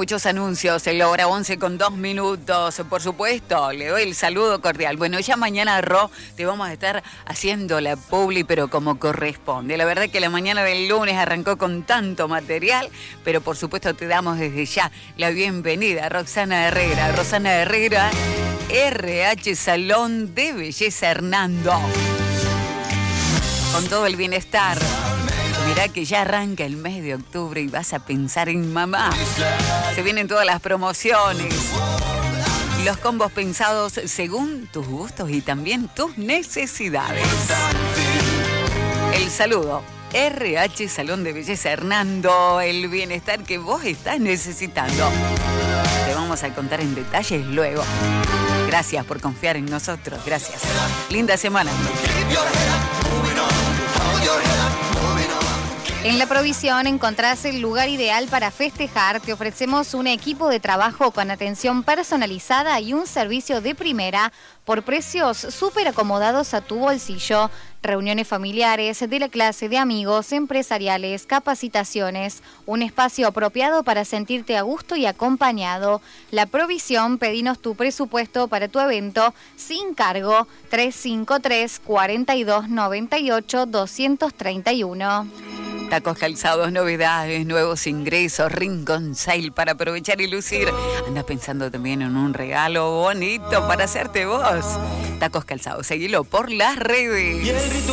muchos anuncios. En la hora 11 con 2 minutos. Por supuesto, le doy el saludo cordial. Bueno, ya mañana, Ro, te vamos a estar haciendo la publi, pero como corresponde. La verdad que la mañana del lunes arrancó con tanto material, pero por supuesto te damos desde ya la bienvenida a Rosana Herrera, RH Salón de Belleza Hernando. Con todo el bienestar. Mirá que ya arranca el mes de octubre y vas a pensar en mamá. Se vienen todas las promociones, los combos pensados según tus gustos y también tus necesidades. El saludo, RH Salón de Belleza Hernando, el bienestar que vos estás necesitando. Te vamos a contar en detalles luego. Gracias por confiar en nosotros, gracias. Linda semana. En La Provisión encontrás el lugar ideal para festejar. Te ofrecemos un equipo de trabajo con atención personalizada y un servicio de primera por precios súper acomodados a tu bolsillo. Reuniones familiares, de la clase, de amigos, empresariales, capacitaciones. Un espacio apropiado para sentirte a gusto y acompañado. La Provisión, pedinos tu presupuesto para tu evento sin cargo. 353-4298-231. Tacos Calzados, novedades, nuevos ingresos, Rincón Sale para aprovechar y lucir. Andas pensando también en un regalo bonito para hacerte vos. Tacos Calzados, seguilo por las redes.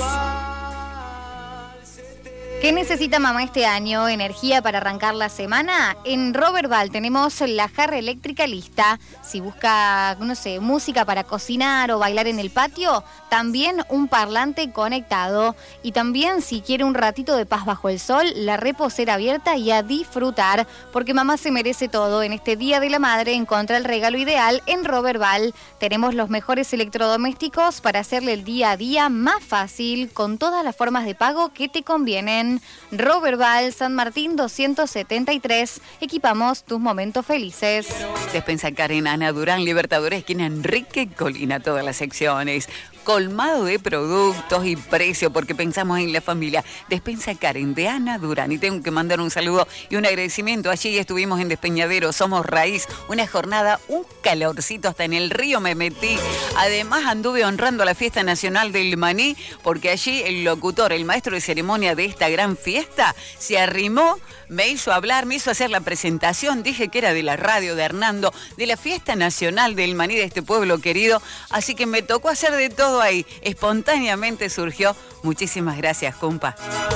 ¿Qué necesita mamá este año? ¿Energía para arrancar la semana? En Roberval tenemos la jarra eléctrica lista. Si busca, no sé, música para cocinar o bailar en el patio, también un parlante conectado. Y también si quiere un ratito de paz bajo el sol, la reposera abierta y a disfrutar. Porque mamá se merece todo. En este Día de la Madre encuentra el regalo ideal en Roberval. Tenemos los mejores electrodomésticos para hacerle el día a día más fácil con todas las formas de pago que te convienen. Roberval, San Martín 273. Equipamos tus momentos felices. Despensa Karen, Ana Durán, Libertadores, esquina Enrique Colina, todas las secciones. Colmado de productos y precio porque pensamos en la familia. Despensa Karen de Ana Durán. Y tengo que mandar un saludo y un agradecimiento. Allí estuvimos en Despeñadero, Somos Raíz. Una jornada, un calorcito, hasta en el río me metí. Además anduve honrando la Fiesta Nacional del Maní porque allí el locutor, el maestro de ceremonia de esta gran fiesta, se arrimó, me hizo hablar, me hizo hacer la presentación. Dije que era de la radio de Hernando, de la Fiesta Nacional del Maní de este pueblo querido. Así que me tocó hacer de todo ahí. Espontáneamente surgió. Muchísimas gracias, compa.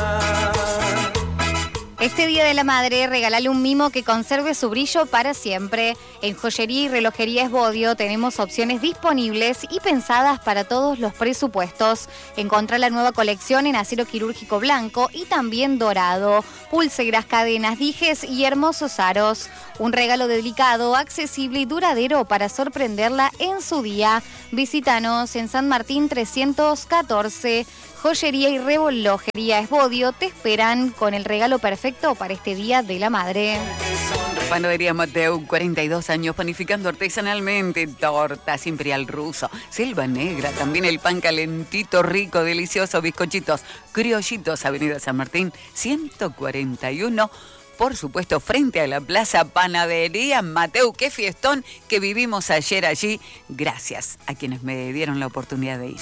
Este Día de la Madre, regálale un mimo que conserve su brillo para siempre. En Joyería y Relojería Esbodio tenemos opciones disponibles y pensadas para todos los presupuestos. Encontrá la nueva colección en acero quirúrgico blanco y también dorado. Pulseras, cadenas, dijes y hermosos aros. Un regalo delicado, accesible y duradero para sorprenderla en su día. Visítanos en San Martín 314. Joyería y Relojería Esbodio te esperan con el regalo perfecto para este Día de la Madre. Panadería Mateu, 42 años panificando artesanalmente tortas, imperial ruso, selva negra, también el pan calentito, rico, delicioso, bizcochitos, criollitos, Avenida San Martín, 141. Por supuesto, frente a la Plaza Panadería Mateu. Qué fiestón que vivimos ayer allí. Gracias a quienes me dieron la oportunidad de ir.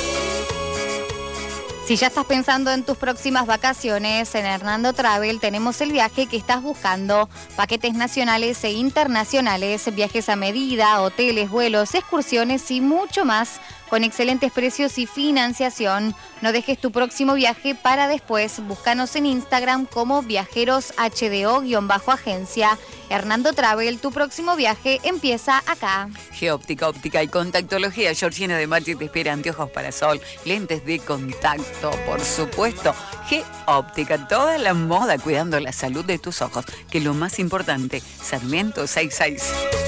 Si ya estás pensando en tus próximas vacaciones, en Hernando Travel tenemos el viaje que estás buscando. Paquetes nacionales e internacionales, viajes a medida, hoteles, vuelos, excursiones y mucho más. Con excelentes precios y financiación. No dejes tu próximo viaje para después. Búscanos en Instagram como viajeroshdo_agencia. Hernando Travel, tu próximo viaje empieza acá. Geóptica, óptica y contactología. Georgina de Marchi te espera. Anteojos para sol, lentes de contacto, por supuesto. Geóptica, toda la moda cuidando la salud de tus ojos. Que lo más importante, Sarmiento 66.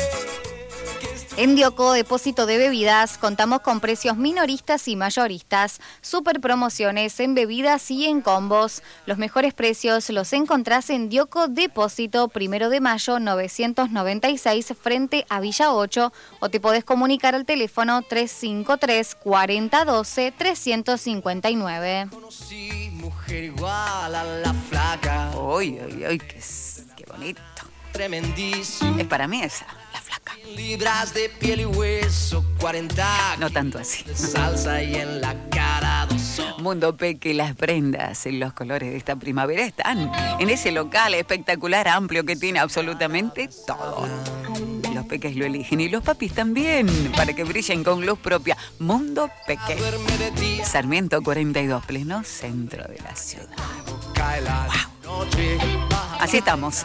En Dioco, depósito de bebidas, contamos con precios minoristas y mayoristas, super promociones en bebidas y en combos. Los mejores precios los encontrás en Dioco Depósito, 1 de mayo 996, frente a Villa 8, o te podés comunicar al teléfono 353 4012 359. Mujer igual a la flaca. Uy, qué bonito. Es para mí esa, la flaca. Libras de piel y hueso, 40. No tanto así. De salsa y en la cara dos. Mundo Peque, las prendas en los colores de esta primavera están en ese local espectacular, amplio, que tiene absolutamente todo. Los peques lo eligen y los papis también, para que brillen con luz propia. Mundo Peque. Sarmiento 42, pleno centro de la ciudad. Wow. Así estamos.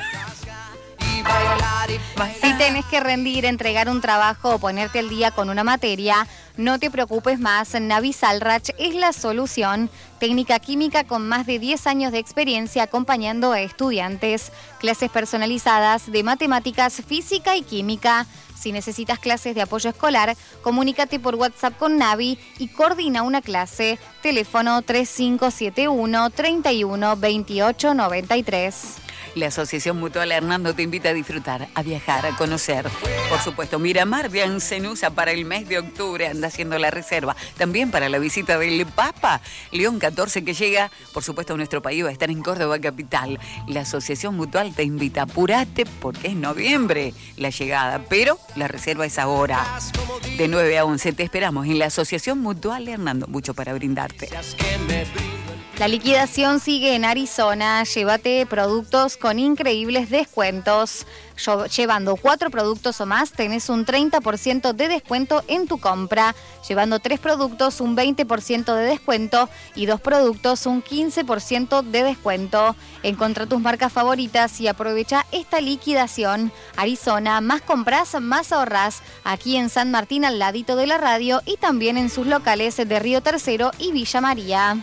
Si tenés que rendir, entregar un trabajo o ponerte al día con una materia, no te preocupes más. Navisalrach es la solución. Técnica química con más de 10 años de experiencia acompañando a estudiantes. Clases personalizadas de matemáticas, física y química. Si necesitas clases de apoyo escolar, comunícate por WhatsApp con Navi y coordina una clase. Teléfono 3571 31 28 93. La Asociación Mutual Hernando te invita a disfrutar, a viajar, a conocer. Por supuesto, Miramar Biancenusa para el mes de octubre, anda haciendo la reserva. También para la visita del Papa León XIV, que llega, por supuesto, a nuestro país, va a estar en Córdoba capital. La Asociación Mutual te invita, apurate porque es noviembre la llegada, pero la reserva es ahora. De 9 a 11 te esperamos en la Asociación Mutual Hernando, mucho para brindarte. La liquidación sigue en Arizona. Llévate productos con increíbles descuentos. Llevando 4 productos o más, tenés un 30% de descuento en tu compra. Llevando 3 productos, un 20% de descuento. Y 2 productos, un 15% de descuento. Encontrá tus marcas favoritas y aprovecha esta liquidación. Arizona, más compras, más ahorrás. Aquí en San Martín, al ladito de la radio. Y también en sus locales de Río Tercero y Villa María.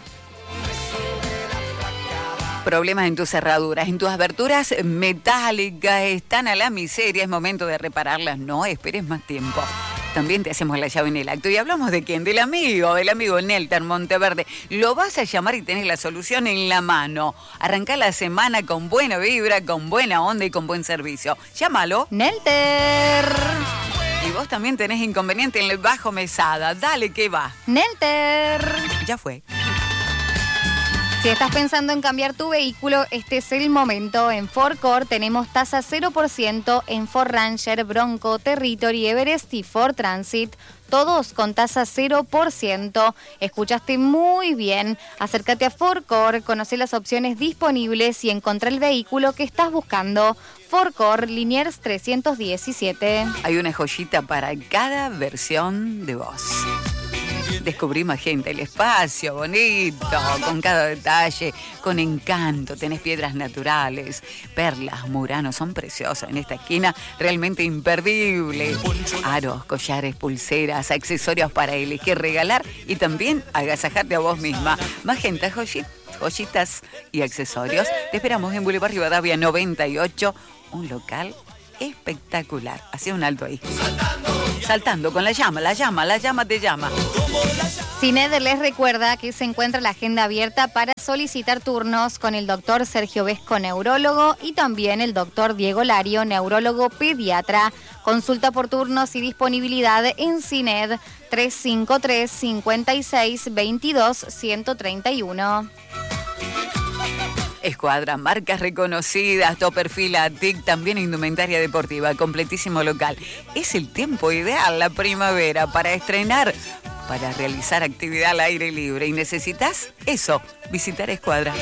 Problemas en tus cerraduras, en tus aberturas metálicas, están a la miseria, es momento de repararlas, no esperes más tiempo. También te hacemos la llave en el acto. Y hablamos de quién, del amigo Nelter Monteverde. Lo vas a llamar y tenés la solución en la mano. Arrancá la semana con buena vibra, con buena onda y con buen servicio. Llámalo. Nelter. Y vos también tenés inconveniente en el bajo mesada. Dale que va. Nelter. Ya fue. Si estás pensando en cambiar tu vehículo, este es el momento. En Ford Core tenemos tasa 0% en Ford Ranger, Bronco, Territory, Everest y Ford Transit. Todos con tasa 0%. Escuchaste muy bien. Acércate a Ford Core, conoce las opciones disponibles y encontrá el vehículo que estás buscando. Ford Core, Liniers 317. Hay una joyita para cada versión de vos. Descubrí Magenta, el espacio bonito, con cada detalle, con encanto. Tenés piedras naturales, perlas, muranos, son preciosos en esta esquina, realmente imperdible. Aros, collares, pulseras, accesorios para elegir, regalar y también agasajarte a vos misma. Magenta, joyitas y accesorios. Te esperamos en Boulevard Rivadavia 98, un local espectacular. Hacía un alto ahí. Saltando con la llama te llama. CINED les recuerda que se encuentra la agenda abierta para solicitar turnos con el doctor Sergio Vesco, neurólogo, y también el doctor Diego Lario, neurólogo pediatra. Consulta por turnos y disponibilidad en CINED 353 56 22 131. Escuadra, marcas reconocidas, Topper, Fila, TIC, también indumentaria deportiva, completísimo local. Es el tiempo ideal, la primavera, para estrenar, para realizar actividad al aire libre. Y necesitas eso, visitar Escuadra.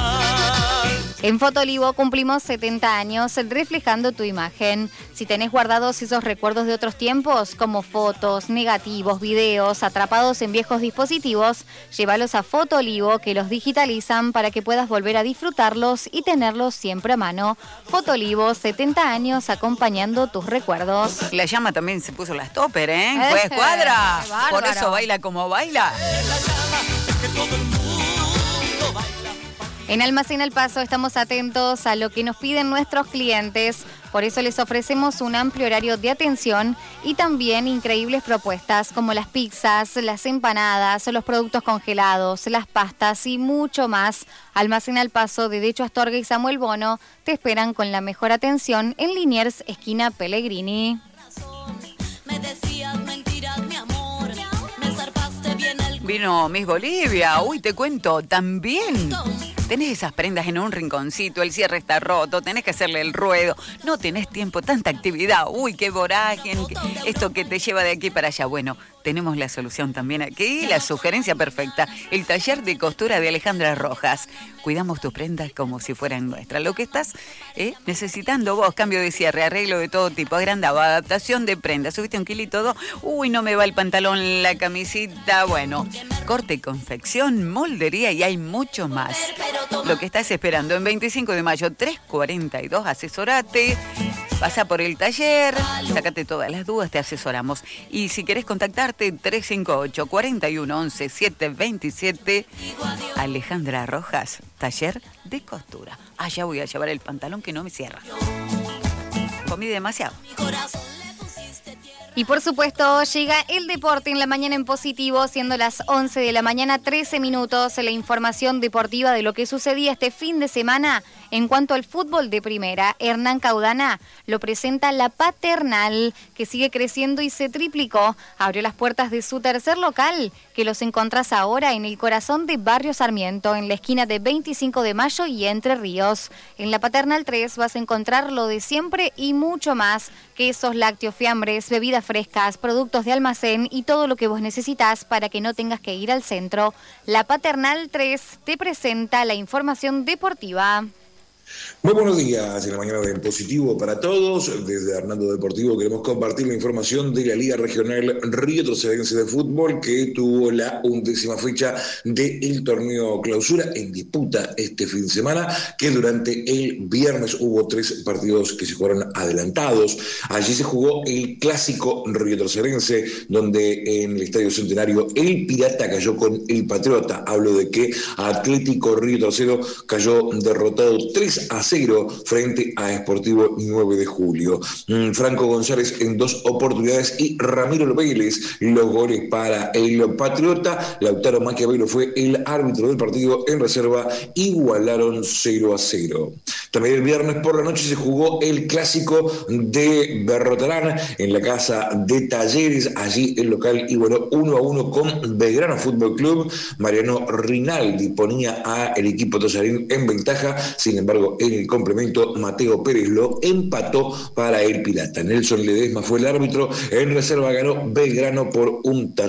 En Fotolivo cumplimos 70 años reflejando tu imagen. Si tenés guardados esos recuerdos de otros tiempos, como fotos, negativos, videos, atrapados en viejos dispositivos, llévalos a Fotolivo, que los digitalizan para que puedas volver a disfrutarlos y tenerlos siempre a mano. Fotolivo, 70 años acompañando tus recuerdos. La llama también se puso las Topper, ¿eh? Fue Escuadra. Por eso baila como baila. En Almacén El Paso estamos atentos a lo que nos piden nuestros clientes, por eso les ofrecemos un amplio horario de atención y también increíbles propuestas como las pizzas, las empanadas, los productos congelados, las pastas y mucho más. Almacén El Paso de Decho Astorga y Samuel Bono te esperan con la mejor atención en Liniers, esquina Pellegrini. Me decías mentiras, mi amor, me zarpaste bien el... Vino Miss Bolivia, uy, te cuento, también Tenés esas prendas en un rinconcito, el cierre está roto, tenés que hacerle el ruedo, no tenés tiempo, tanta actividad, uy, qué vorágine, esto que te lleva de aquí para allá. Bueno, tenemos la solución también aquí, la sugerencia perfecta, el taller de costura de Alejandra Rojas. Cuidamos tus prendas como si fueran nuestras. Lo que estás necesitando vos, cambio de cierre, arreglo de todo tipo, agrandado, adaptación de prendas, subiste 1 kilo y todo, uy, no me va el pantalón, la camisita, bueno, corte, confección, moldería y hay mucho más. Lo que estás esperando en 25 de mayo, 342, asesorate, pasa por el taller, sácate todas las dudas, te asesoramos. Y si querés contactarte, 358-4111-727, Alejandra Rojas, taller de costura. Allá voy a llevar el pantalón que no me cierra. Comí demasiado. Y por supuesto, llega el deporte en la mañana en positivo, siendo las 11 de la mañana, 13 minutos, la información deportiva de lo que sucedía este fin de semana. En cuanto al fútbol de primera, Hernán Caudana lo presenta La Paternal, que sigue creciendo y se triplicó. Abrió las puertas de su tercer local, que los encontrás ahora en el corazón de Barrio Sarmiento, en la esquina de 25 de Mayo y Entre Ríos. En La Paternal 3 vas a encontrar lo de siempre y mucho más: quesos, lácteos, fiambres, bebidas frescas, productos de almacén y todo lo que vos necesitas para que no tengas que ir al centro. La Paternal 3 te presenta la información deportiva. Muy buenos días, en la mañana de Positivo para todos. Desde Hernando Deportivo queremos compartir la información de la Liga Regional Río Torcedense de Fútbol, que tuvo la 11ª fecha del torneo clausura en disputa este fin de semana, que durante el viernes hubo 3 partidos que se jugaron adelantados. Allí se jugó el clásico Río Torcedense, donde en el Estadio Centenario el Pirata cayó con el Patriota. Hablo de que Atlético Río Tercero cayó derrotado 3-0 frente a Sportivo 9 de Julio. Franco González en 2 oportunidades y Ramiro Vélez los goles para el Patriota. Lautaro Maquiavelo fue el árbitro del partido. En reserva igualaron 0-0. También el viernes por la noche se jugó el clásico de Berrotarán en la casa de Talleres. Allí el local igualó 1-1 con Belgrano Fútbol Club. Mariano Rinaldi ponía al equipo tosarín en ventaja. Sin embargo, en el complemento, Mateo Pérez lo empató para el Pirata. Nelson Ledesma fue el árbitro. En reserva ganó Belgrano por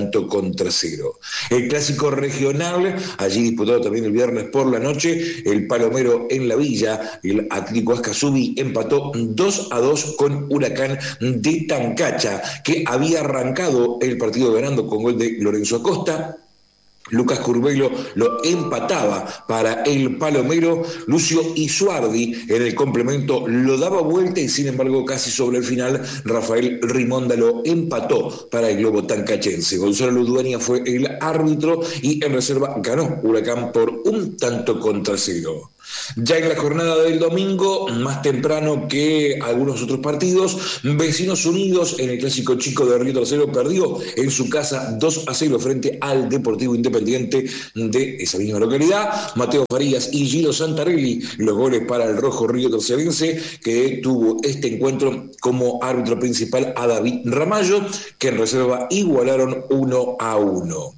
1-0. El clásico regional, allí disputado también el viernes por la noche, el Palomero en la Villa, el Atlético Ascasubi empató 2-2 con Huracán de Tancacha, que había arrancado el partido ganando con gol de Lorenzo Acosta. Lucas Curbelo lo empataba para el Palomero. Lucio Isuardi en el complemento lo daba vuelta y sin embargo casi sobre el final Rafael Rimonda lo empató para el Globo Tancachense. Gonzalo Ludueña fue el árbitro y en reserva ganó Huracán por 1-0. Ya en la jornada del domingo, más temprano que algunos otros partidos, Vecinos Unidos en el clásico chico de Río Tercero perdió en su casa 2-0 frente al Deportivo Independiente de esa misma localidad. Mateo Farías y Giro Santarelli los goles para el rojo Río Tercerense, que tuvo este encuentro como árbitro principal a David Ramallo, que en reserva igualaron 1-1.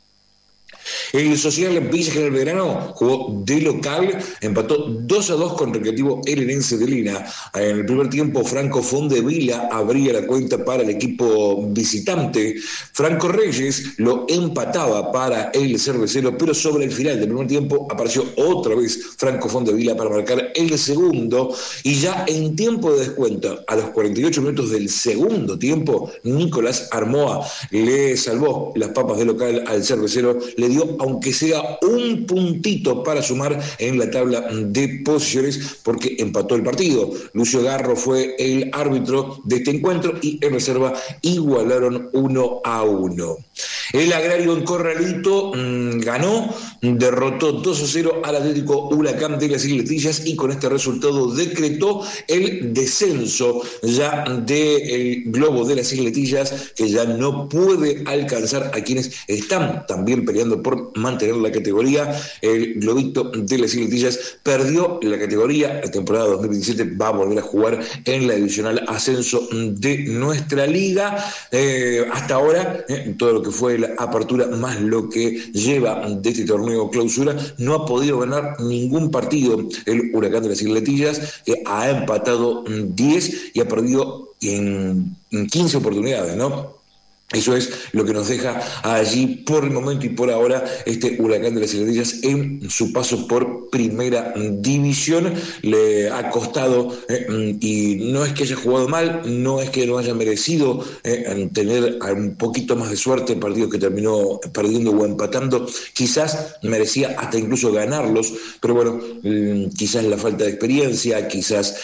El Social Villa General Belgrano jugó de local, empató 2-2 con Recreativo Helenense de Lina. En el primer tiempo, Franco Fondevila abría la cuenta para el equipo visitante. Franco Reyes lo empataba para el Cervecero, pero sobre el final del primer tiempo apareció otra vez Franco Fondevila para marcar el segundo. Y ya en tiempo de descuento, a los 48 minutos del segundo tiempo, Nicolás Armoa le salvó las papas de local al Cervecero, le dio aunque sea un puntito para sumar en la tabla de posiciones, porque empató el partido. Lucio Garro fue el árbitro de este encuentro y en reserva igualaron 1-1. El Agrario en Corralito ganó, derrotó 2-0 al Atlético Huracán de las Isletillas y con este resultado decretó el descenso ya del Globo de las Isletillas, que ya no puede alcanzar a quienes están también peleando por mantener la categoría. El Globito de las Isletillas perdió la categoría. La temporada 2027 va a volver a jugar en la divisional ascenso de nuestra liga. Hasta ahora, todo lo que fue la apertura más lo que lleva de este torneo clausura, no ha podido ganar ningún partido el Huracán de las Isletillas. Ha empatado 10 y ha perdido en 15 oportunidades, ¿no? Eso es lo que nos deja allí por el momento y por ahora este Huracán de las Isletillas en su paso por primera división. Le ha costado, y no es que haya jugado mal, no es que no haya merecido tener un poquito más de suerte en partidos que terminó perdiendo o empatando. Quizás merecía hasta incluso ganarlos, pero bueno, quizás la falta de experiencia, quizás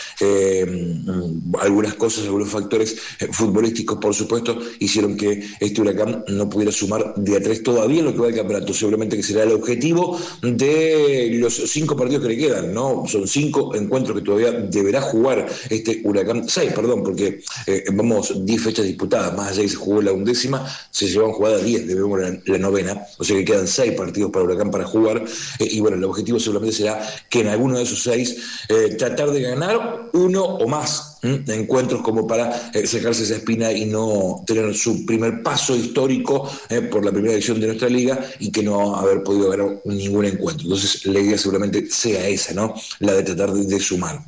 algunas cosas, algunos factores futbolísticos, por supuesto, hicieron que este Huracán no pudiera sumar de a 3 todavía en lo que va del campeonato. Seguramente que será el objetivo de los 5 partidos que le quedan, ¿no? Son 5 encuentros que todavía deberá jugar este Huracán, 6, perdón, porque vamos 10 fechas disputadas, más allá de que se jugó la 11ª, se llevan jugadas 10, debemos la 9ª, o sea que quedan 6 partidos para Huracán para jugar, y bueno, el objetivo seguramente será que en alguno de esos 6 tratar de ganar uno o más encuentros como para sacarse esa espina y no tener su primer paso histórico por la primera edición de nuestra liga y que no haber podido ganar ningún encuentro. Entonces la idea seguramente sea esa, ¿no? La de tratar de sumar.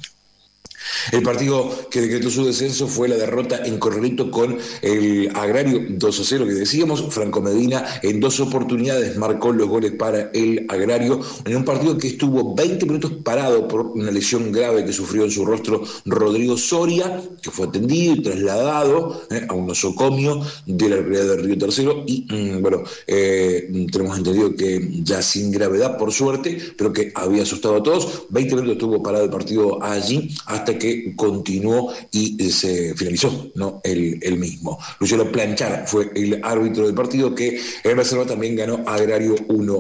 El partido que decretó su descenso fue la derrota en Corralito con el Agrario 2-0 que decíamos. Franco Medina en 2 oportunidades marcó los goles para el Agrario en un partido que estuvo 20 minutos parado por una lesión grave que sufrió en su rostro Rodrigo Soria, que fue atendido y trasladado a un nosocomio de la localidad de Río Tercero y bueno, tenemos entendido que ya sin gravedad por suerte, pero que había asustado a todos. 20 minutos estuvo parado el partido allí hasta que continuó y se finalizó, ¿no? el mismo. Luciano Planchar fue el árbitro del partido que en reserva también ganó Agrario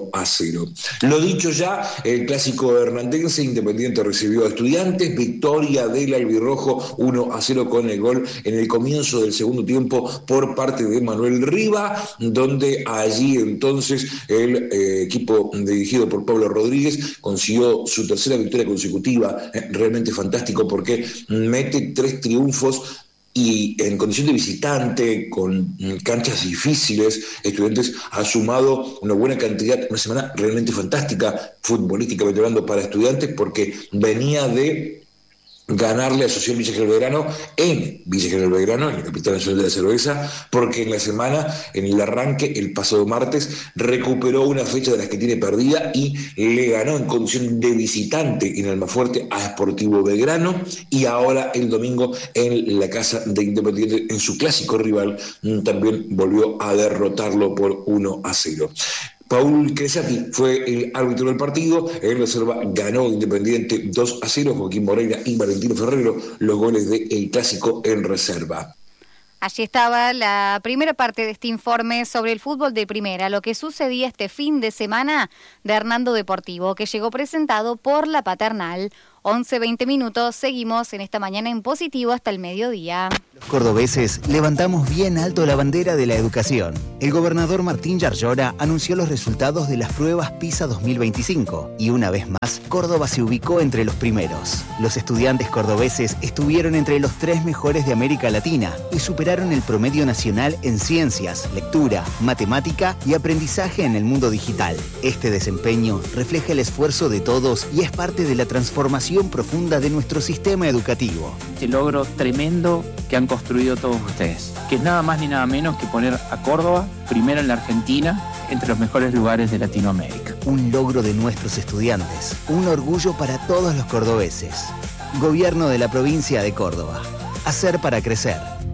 1-0. Lo dicho ya, el clásico hernandense, Independiente recibió a Estudiantes, victoria del albirrojo 1-0 con el gol en el comienzo del segundo tiempo por parte de Manuel Riva, donde allí entonces el equipo dirigido por Pablo Rodríguez consiguió su tercera victoria consecutiva, realmente fantástico porque mete 3 triunfos y en condición de visitante, con canchas difíciles. Estudiantes ha sumado una buena cantidad, una semana realmente fantástica futbolísticamente hablando para Estudiantes, porque venía de ganarle a Social Villa General Belgrano en Villa General Belgrano, en la capital nacional de la cerveza, porque en la semana, en el arranque, el pasado martes, recuperó una fecha de las que tiene perdida y le ganó en condición de visitante en Almafuerte a Sportivo Belgrano, y ahora el domingo en la casa de Independiente, en su clásico rival, también volvió a derrotarlo por 1-0. Paul Cresati fue el árbitro del partido. En reserva ganó Independiente 2-0. Joaquín Moreira y Valentino Ferrero los goles del clásico en reserva. Allí estaba la primera parte de este informe sobre el fútbol de primera, lo que sucedía este fin de semana de Hernando Deportivo, que llegó presentado por La Paternal. 11:20 minutos, seguimos en esta mañana en positivo hasta el mediodía. Los cordobeses levantamos bien alto la bandera de la educación. El gobernador Martín Yarlora anunció los resultados de las pruebas PISA 2025 y una vez más, Córdoba se ubicó entre los primeros. Los estudiantes cordobeses estuvieron entre los 3 mejores de América Latina y superaron el promedio nacional en ciencias, lectura, matemática y aprendizaje en el mundo digital. Este desempeño refleja el esfuerzo de todos y es parte de la transformación profunda de nuestro sistema educativo. Este logro tremendo que han construido todos ustedes, que es nada más ni nada menos que poner a Córdoba primero en la Argentina, entre los mejores lugares de Latinoamérica. Un logro de nuestros estudiantes, un orgullo para todos los cordobeses. Gobierno de la provincia de Córdoba. Hacer para crecer.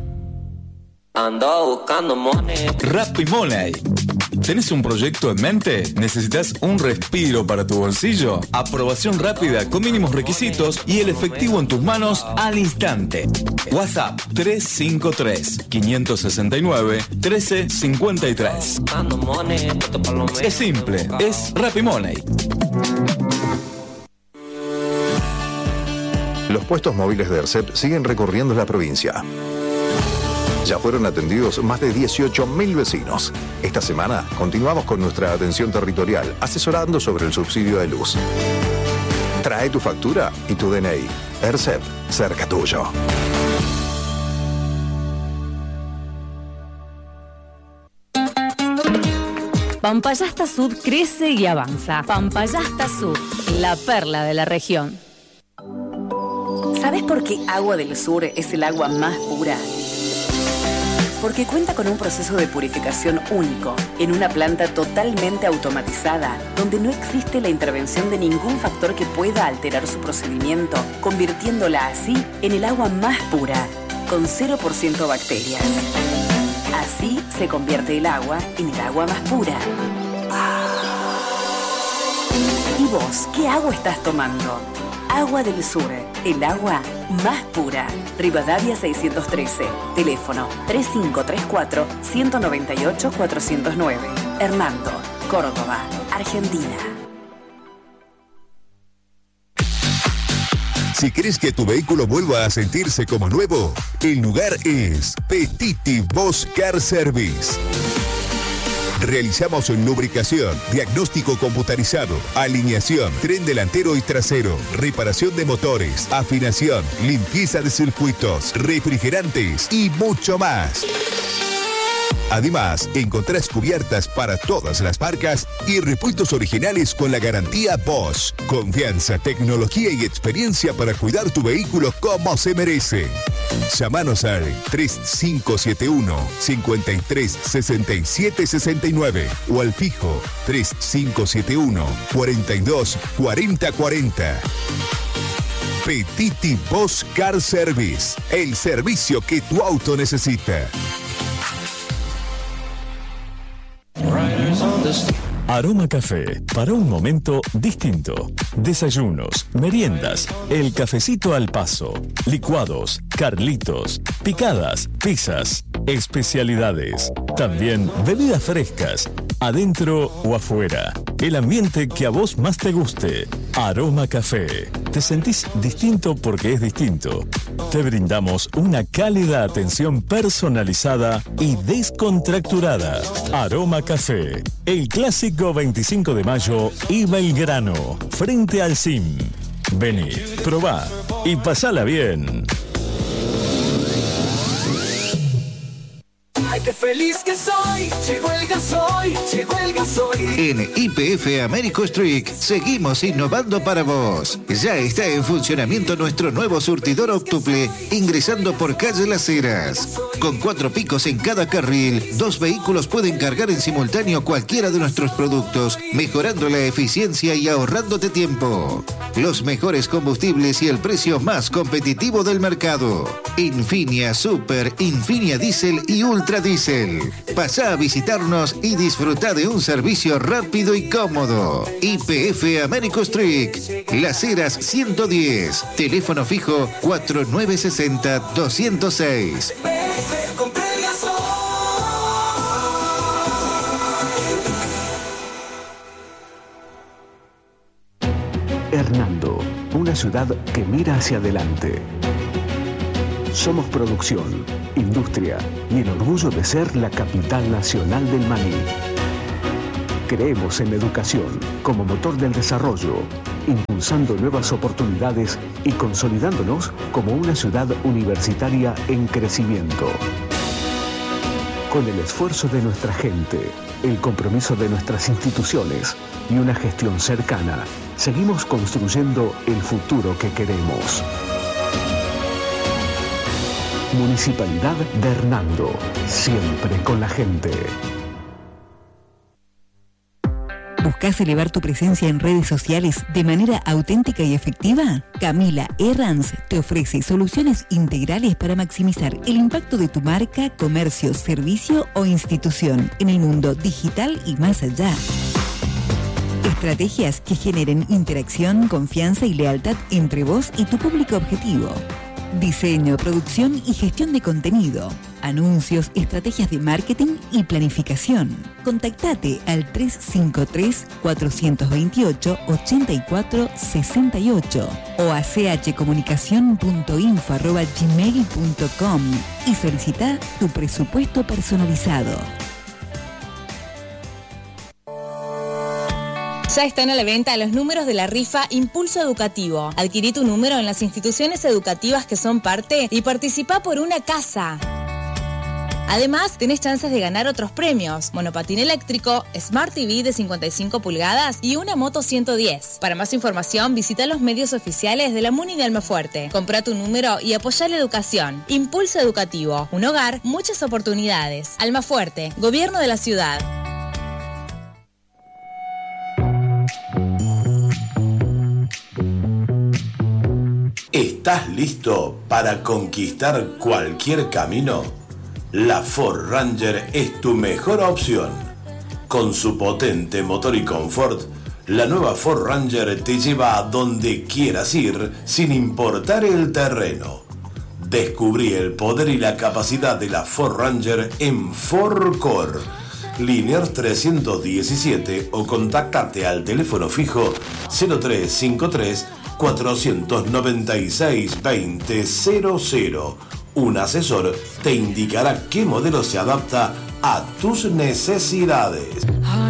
Ando buscando money. RappiMoney. ¿Tenés un proyecto en mente? ¿Necesitas un respiro para tu bolsillo? Aprobación rápida con mínimos requisitos y el efectivo en tus manos al instante. WhatsApp 353-569-1353. Es simple, es RappiMoney. Los puestos móviles de ERCEP siguen recorriendo la provincia. Ya fueron atendidos más de 18.000 vecinos. Esta semana continuamos con nuestra atención territorial, asesorando sobre el subsidio de luz. Trae tu factura y tu DNI. ERCEP, cerca tuyo. Pampayasta Sud crece y avanza. Pampayasta Sud, la perla de la región. ¿Sabes por qué Agua del Sur es el agua más pura? Porque cuenta con un proceso de purificación único, en una planta totalmente automatizada, donde no existe la intervención de ningún factor que pueda alterar su procedimiento, convirtiéndola así en el agua más pura, con 0% bacterias. Así se convierte el agua en el agua más pura. ¿Y vos, qué agua estás tomando? Agua del Sur, el agua más pura. Rivadavia 613, teléfono 3534-198-409. Hernando, Córdoba, Argentina. Si querés que tu vehículo vuelva a sentirse como nuevo, el lugar es Petiti Bosch Car Service. Realizamos lubricación, diagnóstico computarizado, alineación, tren delantero y trasero, reparación de motores, afinación, limpieza de circuitos, refrigerantes y mucho más. Además, encontrás cubiertas para todas las marcas y repuestos originales con la garantía Bosch. Confianza, tecnología y experiencia para cuidar tu vehículo como se merece. Llámanos al 3571-536769 o al fijo 3571-424040. Petiti Bosch Car Service, el servicio que tu auto necesita. Aroma Café, para un momento distinto. Desayunos, meriendas, el cafecito al paso, licuados, carlitos, picadas, pizzas, especialidades. También bebidas frescas, adentro o afuera. El ambiente que a vos más te guste. Aroma Café. ¿Te sentís distinto porque es distinto? Te brindamos una cálida atención personalizada y descontracturada. Aroma Café. El clásico 25 de mayo y Belgrano, frente al CIM. Vení, probá y pasala bien. Ay, qué feliz que soy, llegó el gasoil, llegó el gasoil. En YPF Américo Street seguimos innovando para vos. Ya está en funcionamiento nuestro nuevo surtidor óctuple, ingresando por calle Las Heras. Con 4 picos en cada carril, 2 vehículos pueden cargar en simultáneo cualquiera de nuestros productos, mejorando la eficiencia y ahorrándote tiempo. Los mejores combustibles y el precio más competitivo del mercado. Infinia Super, Infinia Diesel y Ultra Diesel. Pasá a visitarnos y disfruta de un servicio rápido y cómodo. YPF Américo Street, Las Heras 110, teléfono fijo 4960-206. Hernando, una ciudad que mira hacia adelante. Somos producción, industria y el orgullo de ser la capital nacional del maní. Creemos en la educación como motor del desarrollo, impulsando nuevas oportunidades y consolidándonos como una ciudad universitaria en crecimiento. Con el esfuerzo de nuestra gente, el compromiso de nuestras instituciones y una gestión cercana, seguimos construyendo el futuro que queremos. Municipalidad de Hernando, siempre con la gente. ¿Buscás elevar tu presencia en redes sociales de manera auténtica y efectiva? Camila Herranz te ofrece soluciones integrales para maximizar el impacto de tu marca, comercio, servicio o institución en el mundo digital y más allá. Estrategias que generen interacción, confianza y lealtad entre vos y tu público objetivo. Diseño, producción y gestión de contenido. anuncios, estrategias de marketing y planificación. Contactate al 353-428-8468 o a chcomunicacion.info@gmail.com y solicita tu presupuesto personalizado. Ya están a la venta los números de la rifa Impulso Educativo. Adquirí tu número en las instituciones educativas que son parte y participá por una casa. Además, tenés chances de ganar otros premios: monopatín eléctrico, Smart TV de 55 pulgadas y una moto 110. Para más información, visita los medios oficiales de la Muni de Almafuerte. Comprá tu número y apoyá la educación. Impulso Educativo. Un hogar, muchas oportunidades. Almafuerte, Gobierno de la Ciudad. ¿Estás listo para conquistar cualquier camino? La Ford Ranger es tu mejor opción. Con su potente motor y confort, la nueva Ford Ranger te lleva a donde quieras ir sin importar el terreno. Descubrí el poder y la capacidad de la Ford Ranger en Ford Core, Liniers 317, o contactate al teléfono fijo 0353 496 2000. Un asesor te indicará qué modelo se adapta a tus necesidades.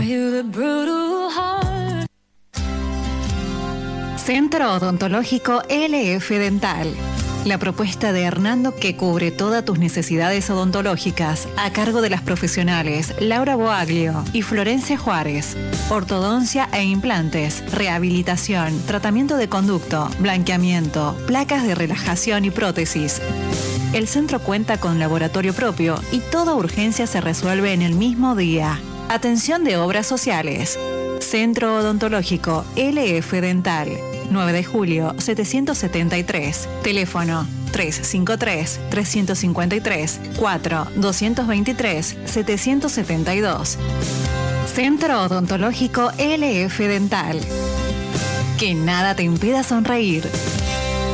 Centro Odontológico LF Dental. La propuesta de Hernando que cubre todas tus necesidades odontológicas a cargo de las profesionales Laura Boaglio y Florencia Juárez. Ortodoncia e implantes, rehabilitación, tratamiento de conducto, blanqueamiento, placas de relajación y prótesis. El centro cuenta con laboratorio propio y toda urgencia se resuelve en el mismo día. Atención de obras sociales. Centro Odontológico LF Dental. 9 de julio 773. Teléfono 353-353-4-223-772. Centro Odontológico LF Dental. Que nada te impida sonreír.